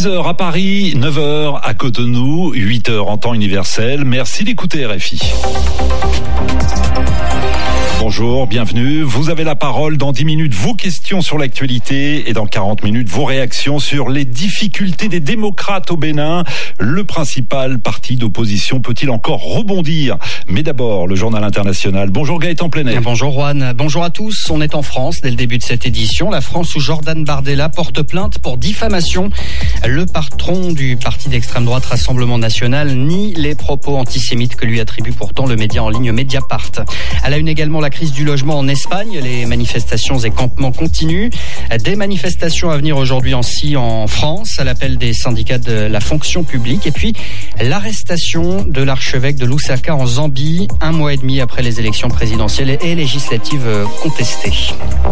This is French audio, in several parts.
6h à Paris, 9h à Cotonou, 8h en temps universel. Merci d'écouter RFI. Bonjour, bienvenue. Vous avez la parole dans 10 minutes. Vos questions sur l'actualité et dans 40 minutes, vos réactions sur les difficultés des démocrates au Bénin. Le principal parti d'opposition peut-il encore rebondir? Mais d'abord, le journal international. Bonjour Gaëtan Plenet. Bonjour Juan. Bonjour à tous. On est en France dès le début de cette édition. La France où Jordan Bardella porte plainte pour diffamation. Le patron du parti d'extrême droite Rassemblement National nie les propos antisémites que lui attribue pourtant le média en ligne Mediapart. À la une également la crise du logement en Espagne. Les manifestations et campements continuent. Des manifestations à venir aujourd'hui en France, à l'appel des syndicats de la fonction publique. Et puis, l'arrestation de l'archevêque de Lusaka en Zambie, 1 mois et demi après les élections présidentielles et législatives contestées.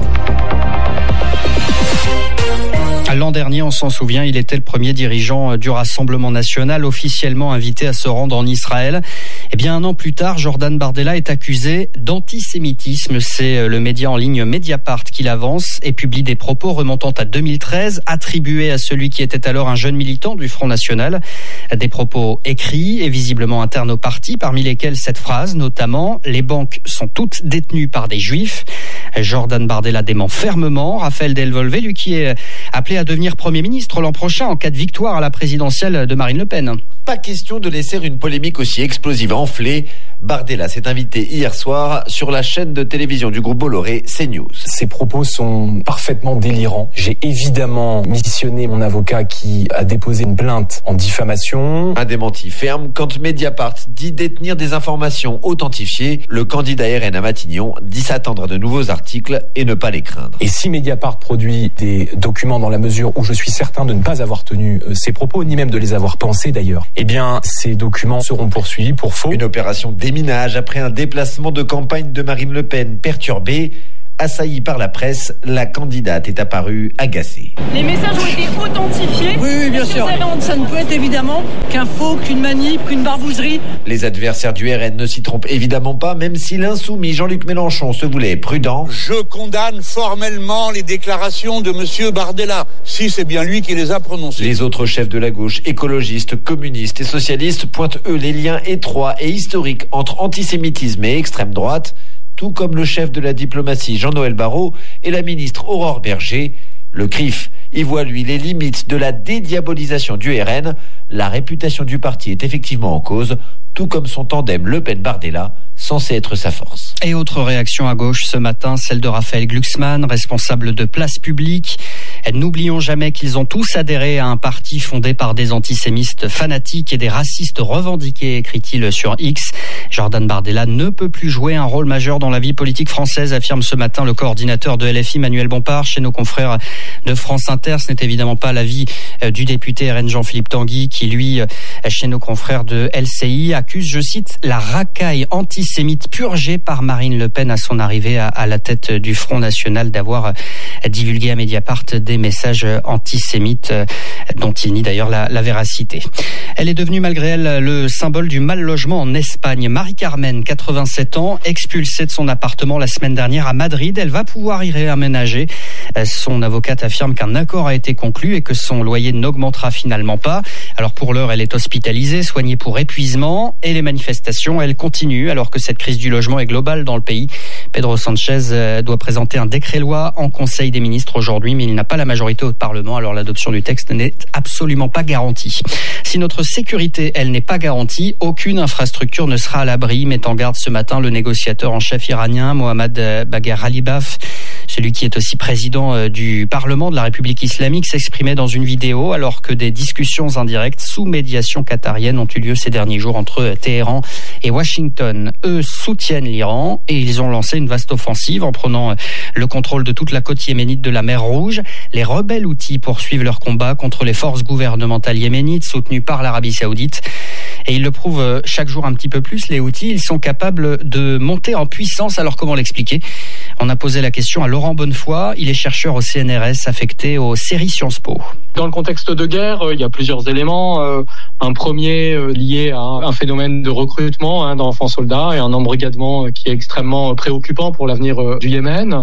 L'an dernier, on s'en souvient, il était le premier dirigeant du Rassemblement National officiellement invité à se rendre en Israël. Eh bien, 1 an plus tard, Jordan Bardella est accusé d'antisémitisme. C'est le média en ligne Mediapart qui l'avance et publie des propos remontant à 2013, attribués à celui qui était alors un jeune militant du Front National. Des propos écrits et visiblement internes au parti, parmi lesquels cette phrase, notamment « Les banques sont toutes détenues par des juifs ». Jordan Bardella dément fermement. Raphaël Delvolvé, lui qui est appelé à devenir Premier ministre l'an prochain en cas de victoire à la présidentielle de Marine Le Pen. Pas question de laisser une polémique aussi explosive enfler. Bardella s'est invité hier soir sur la chaîne de télévision du groupe Bolloré, CNews. Ces propos sont parfaitement délirants. J'ai évidemment missionné mon avocat qui a déposé une plainte en diffamation. Un démenti ferme quand Mediapart dit détenir des informations authentifiées. Le candidat RN à Matignon dit s'attendre à de nouveaux articles et ne pas les craindre. Et si Mediapart produit des documents dans la mesure où je suis certain de ne pas avoir tenu ces propos, ni même de les avoir pensés d'ailleurs, eh bien ces documents seront poursuivis pour faux. Une opération déminage après un déplacement de campagne de Marine Le Pen perturbé. Assaillie par la presse, la candidate est apparue agacée. Les messages ont été authentifiés. Oui, bien sûr. Ça ne peut être évidemment qu'un faux, qu'une manip, qu'une barbouzerie. Les adversaires du RN ne s'y trompent évidemment pas, même si l'insoumis Jean-Luc Mélenchon se voulait prudent. Je condamne formellement les déclarations de M. Bardella, si c'est bien lui qui les a prononcées. Les autres chefs de la gauche, écologistes, communistes et socialistes, pointent eux les liens étroits et historiques entre antisémitisme et extrême droite, tout comme le chef de la diplomatie Jean-Noël Barrot et la ministre Aurore Berger. Le CRIF y voit, lui, les limites de la dédiabolisation du RN. La réputation du parti est effectivement en cause, tout comme son tandem Le Pen-Bardella, censé être sa force. Et autre réaction à gauche ce matin, celle de Raphaël Glucksmann, responsable de Place Publique. N'oublions jamais qu'ils ont tous adhéré à un parti fondé par des antisémites fanatiques et des racistes revendiqués, écrit-il sur X. Jordan Bardella ne peut plus jouer un rôle majeur dans la vie politique française, affirme ce matin le coordinateur de LFI, Manuel Bompard, chez nos confrères de France Inter. Ce n'est évidemment pas l'avis du député RN Jean-Philippe Tanguy, qui lui, chez nos confrères de LCI, accuse, je cite, la racaille antisémite purgée par Marine Le Pen à son arrivée à la tête du Front National d'avoir divulgué à Mediapart des messages antisémites dont il nie d'ailleurs la véracité. Elle est devenue malgré elle le symbole du mal logement en Espagne. Marie-Carmen, 87 ans, expulsée de son appartement la semaine dernière à Madrid. Elle va pouvoir y réaménager. Son avocate affirme qu'un accord a été conclu et que son loyer n'augmentera finalement pas. Alors pour l'heure, elle est hospitalisée, soignée pour épuisement, et les manifestations, elles continuent alors que cette crise du logement est globale dans le pays. Pedro Sanchez doit présenter un décret-loi en Conseil des ministres aujourd'hui, mais il n'a pas la majorité au Parlement, alors l'adoption du texte n'est absolument pas garantie. Si notre sécurité, elle, n'est pas garantie, aucune infrastructure ne sera à l'abri, met en garde ce matin le négociateur en chef iranien, Mohammad Bagher Ghalibaf. Celui qui est aussi président du Parlement de la République islamique s'exprimait dans une vidéo alors que des discussions indirectes sous médiation qatarienne ont eu lieu ces derniers jours entre Téhéran et Washington. Eux soutiennent l'Iran et ils ont lancé une vaste offensive en prenant le contrôle de toute la côte yéménite de la mer Rouge. Les rebelles houthis poursuivent leur combat contre les forces gouvernementales yéménites soutenues par l'Arabie Saoudite. Et ils le prouvent chaque jour un petit peu plus, les Houthis, ils sont capables de monter en puissance. Alors comment l'expliquer ? On a posé la question à Laurent Bonnefoy, il est chercheur au CNRS affecté aux séries Sciences Po. Dans le contexte de guerre, il y a plusieurs éléments. Un premier lié à un phénomène de recrutement d'enfants soldats et un embrigadement qui est extrêmement préoccupant pour l'avenir du Yémen.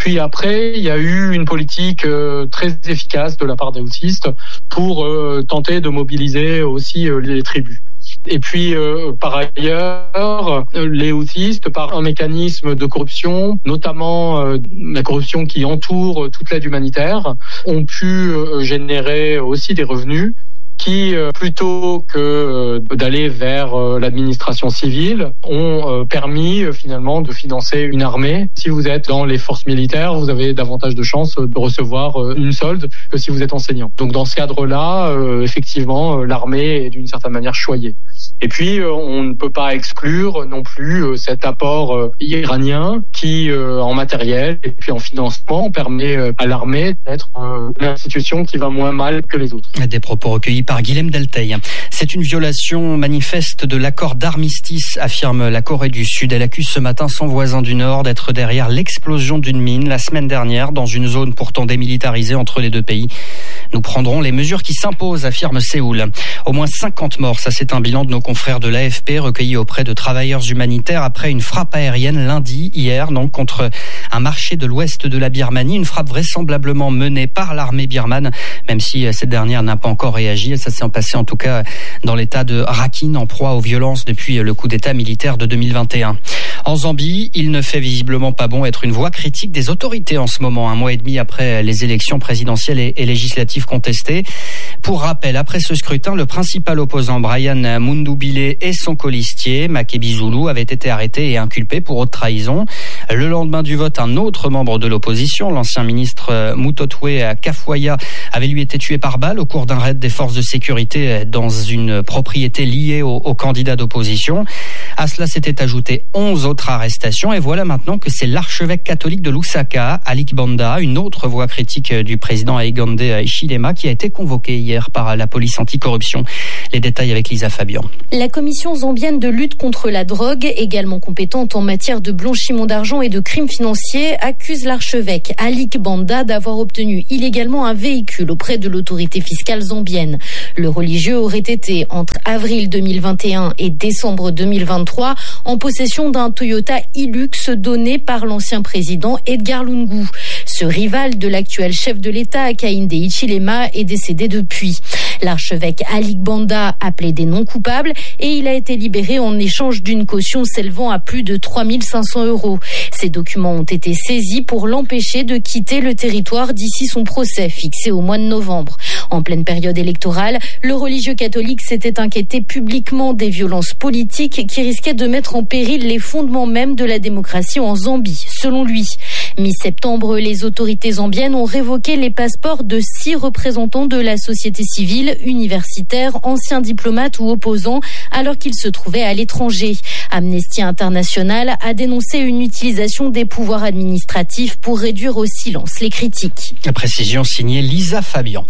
Puis après, il y a eu une politique très efficace de la part des houthistes pour tenter de mobiliser aussi les tribus. Et puis, par ailleurs, les houthistes, par un mécanisme de corruption, notamment la corruption qui entoure toute l'aide humanitaire, ont pu générer aussi des revenus qui, plutôt que d'aller vers l'administration civile, ont permis finalement de financer une armée. Si vous êtes dans les forces militaires, vous avez davantage de chances de recevoir une solde que si vous êtes enseignant. Donc dans ce cadre-là, effectivement, l'armée est d'une certaine manière choyée. Et puis, on ne peut pas exclure non plus cet apport iranien qui, en matériel et puis en financement, permet à l'armée d'être l'institution qui va moins mal que les autres. Des propos recueillis par Guilhem Delteil. C'est une violation manifeste de l'accord d'armistice, affirme la Corée du Sud. Elle accuse ce matin son voisin du Nord d'être derrière l'explosion d'une mine la semaine dernière dans une zone pourtant démilitarisée entre les deux pays. Nous prendrons les mesures qui s'imposent, affirme Séoul. Au moins 50 morts, ça c'est un bilan de nos confrères de l'AFP recueillis auprès de travailleurs humanitaires après une frappe aérienne hier, donc contre un marché de l'ouest de la Birmanie. Une frappe vraisemblablement menée par l'armée birmane, même si cette dernière n'a pas encore réagi. Ça s'est passé en tout cas dans l'état de Rakhine, en proie aux violences depuis le coup d'état militaire de 2021. En Zambie, il ne fait visiblement pas bon être une voix critique des autorités en ce moment, un mois et demi après les élections présidentielles et législatives contestées. Pour rappel, après ce scrutin, le principal opposant Brian Mundubile et son colistier, Makebi Zulu, avaient été arrêtés et inculpés pour haute trahison. Le lendemain du vote, un autre membre de l'opposition, l'ancien ministre Mutotwe Kafwaya, avait lui été tué par balle au cours d'un raid des forces de sécurité dans une propriété liée au candidat d'opposition. À cela s'étaient ajoutées 11 autres arrestations et voilà maintenant que c'est l'archevêque catholique de Lusaka, Alik Banda, une autre voix critique du président Hakainde Hichilema, qui a été convoqué hier par la police anticorruption. Les détails avec Lisa Fabian. La commission zambienne de lutte contre la drogue, également compétente en matière de blanchiment d'argent et de crimes financiers, accuse l'archevêque Alik Banda d'avoir obtenu illégalement un véhicule auprès de l'autorité fiscale zambienne. Le religieux aurait été, entre avril 2021 et décembre 2023, en possession d'un Toyota Hilux donné par l'ancien président Edgar Lungu. Ce rival de l'actuel chef de l'État, Hakainde Hichilema, est décédé depuis. L'archevêque Alik Banda a plaidé non coupable et il a été libéré en échange d'une caution s'élevant à plus de 3 500 €. Ces documents ont été saisis pour l'empêcher de quitter le territoire d'ici son procès fixé au mois de novembre. En pleine période électorale, le religieux catholique s'était inquiété publiquement des violences politiques qui risquaient de mettre en péril les fondements même de la démocratie en Zambie, selon lui. Mi-septembre, les autorités zambiennes ont révoqué les passeports de 6 représentants de la société civile, universitaires, anciens diplomates ou opposants, alors qu'ils se trouvaient à l'étranger. Amnesty International a dénoncé une utilisation des pouvoirs administratifs pour réduire au silence les critiques. La précision signée Lisa Fabian.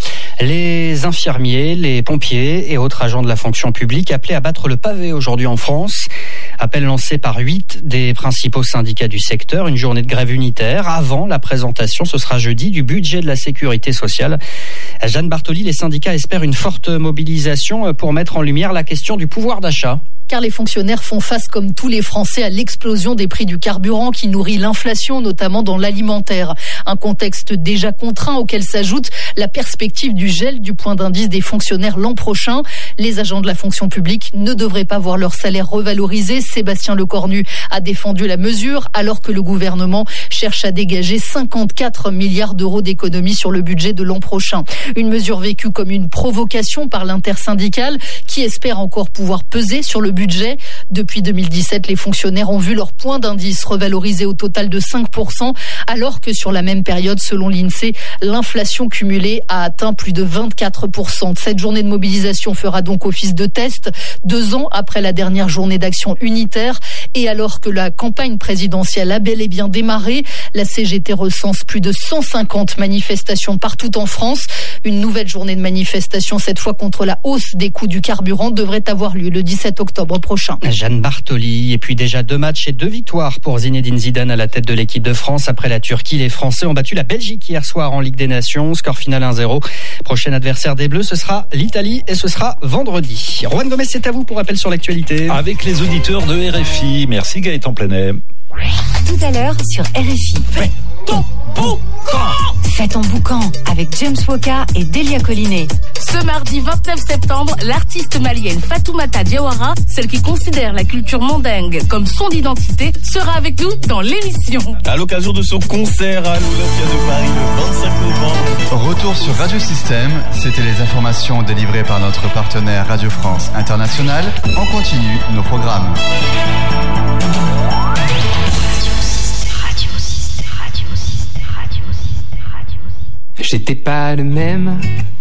Les infirmiers, les pompiers et autres agents de la fonction publique appelés à battre le pavé aujourd'hui en France. Appel lancé par 8 des principaux syndicats du secteur. Une journée de grève unitaire avant la présentation, ce sera jeudi, du budget de la sécurité sociale. Jeanne Bartoli, les syndicats espèrent une forte mobilisation pour mettre en lumière la question du pouvoir d'achat. Car les fonctionnaires font face, comme tous les Français, à l'explosion des prix du carburant qui nourrit l'inflation, notamment dans l'alimentaire. Un contexte déjà contraint auquel s'ajoute la perspective du gel du point d'indice des fonctionnaires l'an prochain. Les agents de la fonction publique ne devraient pas voir leur salaire revalorisé. Sébastien Lecornu a défendu la mesure alors que le gouvernement cherche à dégager 54 milliards d'euros d'économies sur le budget de l'an prochain. Une mesure vécue comme une provocation par l'intersyndicale qui espère encore pouvoir peser sur le budget. Depuis 2017, les fonctionnaires ont vu leur point d'indice revalorisé au total de 5%, alors que sur la même période, selon l'INSEE, l'inflation cumulée a atteint plus de 24%. Cette journée de mobilisation fera donc office de test, 2 ans après la dernière journée d'action unitaire. Et alors que la campagne présidentielle a bel et bien démarré, la CGT recense plus de 150 manifestations partout en France. Une nouvelle journée de manifestation, cette fois contre la hausse des coûts du carburant, devrait avoir lieu le 17 octobre prochain. Jeanne Bartoli, et puis déjà 2 matchs et 2 victoires pour Zinedine Zidane à la tête de l'équipe de France. Après la Turquie, les Français ont battu la Belgique hier soir en Ligue des Nations, score final 1-0. Prochain adversaire des Bleus, ce sera l'Italie et ce sera vendredi. Juan Gomez, c'est à vous pour rappel sur l'actualité. Avec les auditeurs de RFI. Merci Gaëtan Plenet. Tout à l'heure sur RFI. Fais ton boucan. Fais ton boucan avec James Woka et Delia Collinet. Ce mardi 29 septembre, l'artiste malienne Fatoumata Diawara, celle qui considère la culture mandingue comme son identité, sera avec nous dans l'émission. À l'occasion de son concert à l'Olympia de Paris le 25 novembre. Retour sur Radio Système, c'était les informations délivrées par notre partenaire Radio France International. On continue nos programmes. J'étais pas le même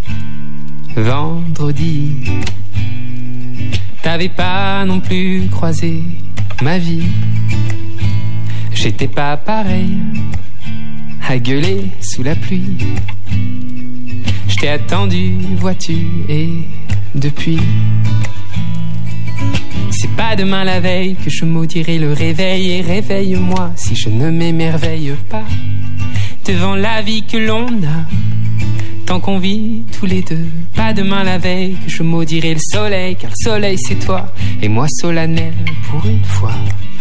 vendredi. T'avais pas non plus croisé ma vie. J'étais pas pareil à gueuler sous la pluie. Je t'ai attendu, vois-tu, et depuis. C'est pas demain la veille que je maudirai le réveil. Et réveille-moi si je ne m'émerveille pas devant la vie que l'on a, tant qu'on vit tous les deux. Pas demain la veille que je maudirai le soleil, car le soleil c'est toi, et moi solennel pour une fois.